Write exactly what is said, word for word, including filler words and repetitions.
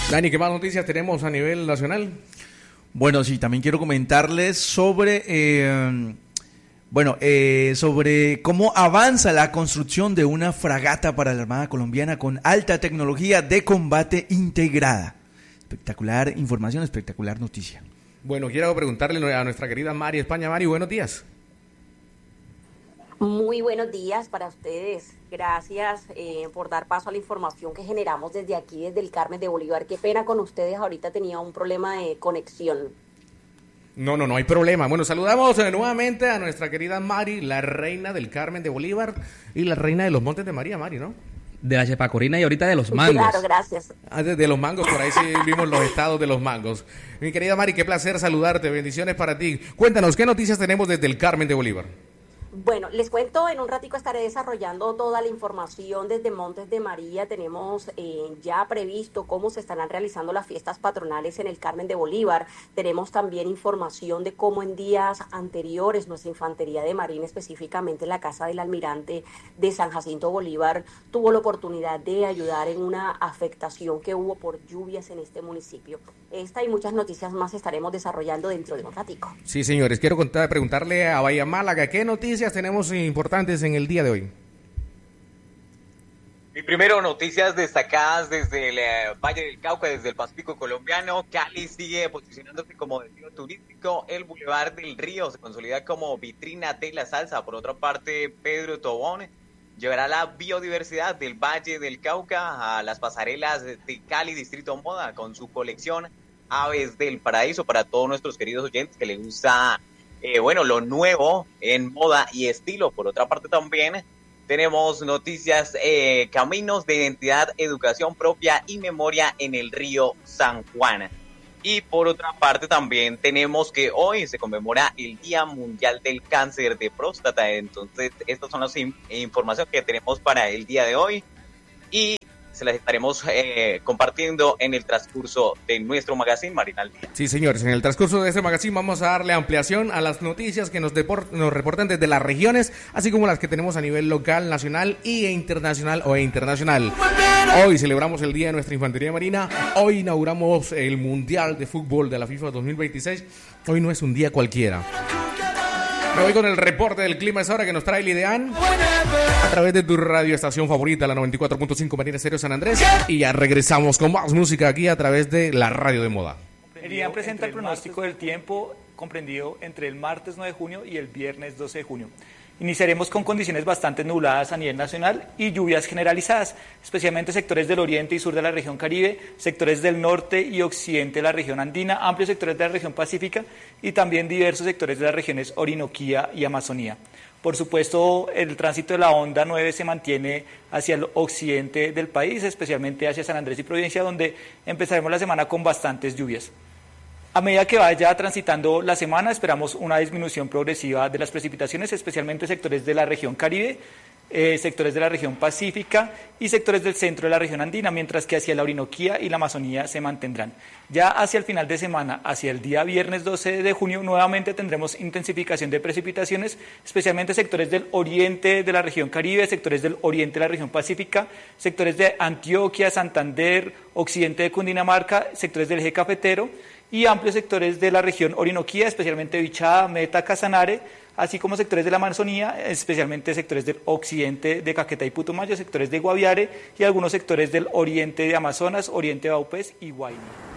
Dani, ¿qué más noticias tenemos a nivel nacional? Bueno, sí, también quiero comentarles sobre, eh, bueno, eh, sobre cómo avanza la construcción de una fragata para la Armada Colombiana con alta tecnología de combate integrada. Espectacular información, espectacular noticia. Bueno, quiero preguntarle a nuestra querida Mari España. Mari, buenos días. Muy buenos días para ustedes. Gracias eh, por dar paso a la información que generamos desde aquí, desde el Carmen de Bolívar. Qué pena con ustedes, ahorita tenía un problema de conexión. No, no, no hay problema. Bueno, saludamos eh, nuevamente a nuestra querida Mari, la reina del Carmen de Bolívar y la reina de los Montes de María, Mari, ¿no? De la Chepacorina y ahorita de los mangos. Claro, gracias. Ah, de, de los mangos, por ahí sí vimos los estados de los mangos. Mi querida Mari, qué placer saludarte, bendiciones para ti. Cuéntanos, ¿qué noticias tenemos desde el Carmen de Bolívar? Bueno, les cuento, en un ratico estaré desarrollando toda la información desde Montes de María. Tenemos eh, ya previsto cómo se estarán realizando las fiestas patronales en el Carmen de Bolívar. Tenemos también información de cómo en días anteriores nuestra Infantería de Marina, específicamente la Casa del Almirante de San Jacinto Bolívar, tuvo la oportunidad de ayudar en una afectación que hubo por lluvias en este municipio. Esta y muchas noticias más estaremos desarrollando dentro de un ratico. Sí, señores, quiero contar, preguntarle a Bahía Málaga, ¿qué noticias tenemos importantes en el día de hoy? Y primero, noticias destacadas desde el eh, Valle del Cauca, desde el Pacífico colombiano. Cali sigue posicionándose como destino turístico. El Boulevard del Río se consolida como vitrina de la salsa. Por otra parte, Pedro Tobón llevará la biodiversidad del Valle del Cauca a las pasarelas de Cali Distrito Moda con su colección Aves del Paraíso para todos nuestros queridos oyentes que les gusta Eh, bueno, lo nuevo en moda y estilo. Por otra parte también tenemos noticias, eh, caminos de identidad, educación propia y memoria en el río San Juan. Y por otra parte también tenemos que hoy se conmemora el Día Mundial del Cáncer de Próstata. Entonces, estas son las in- informaciones que tenemos para el día de hoy y se las estaremos eh, compartiendo en el transcurso de nuestro magazine Marina al Día. Sí, señores, en el transcurso de este magazine vamos a darle ampliación a las noticias que nos, deport- nos reportan desde las regiones, así como las que tenemos a nivel local, nacional e internacional o internacional. Hoy celebramos el Día de nuestra Infantería Marina, hoy inauguramos el Mundial de Fútbol de la FIFA dos mil veintiséis, hoy no es un día cualquiera. Me voy con el reporte del clima esa hora que nos trae Lidean a través de tu radioestación favorita, la noventa y cuatro punto cinco Marina Estéreo San Andrés. Y ya regresamos con más música aquí a través de la radio de moda. Lidean presenta el pronóstico del tiempo comprendido entre el martes nueve de junio y el viernes doce de junio. Iniciaremos con condiciones bastante nubladas a nivel nacional y lluvias generalizadas, especialmente sectores del oriente y sur de la región Caribe, sectores del norte y occidente de la región andina, amplios sectores de la región pacífica y también diversos sectores de las regiones Orinoquía y Amazonía. Por supuesto, el tránsito de la onda nueve se mantiene hacia el occidente del país, especialmente hacia San Andrés y Providencia, donde empezaremos la semana con bastantes lluvias. A medida que vaya transitando la semana, esperamos una disminución progresiva de las precipitaciones, especialmente sectores de la región Caribe, eh, sectores de la región Pacífica y sectores del centro de la región andina, mientras que hacia la Orinoquía y la Amazonía se mantendrán. Ya hacia el final de semana, hacia el día viernes doce de junio, nuevamente tendremos intensificación de precipitaciones, especialmente sectores del oriente de la región Caribe, sectores del oriente de la región Pacífica, sectores de Antioquia, Santander, occidente de Cundinamarca, sectores del eje cafetero, y amplios sectores de la región Orinoquía, especialmente Bichada, Meta, Casanare, así como sectores de la Amazonía, especialmente sectores del occidente de Caquetá y Putumayo, sectores de Guaviare y algunos sectores del oriente de Amazonas, oriente de Vaupés y Guayna.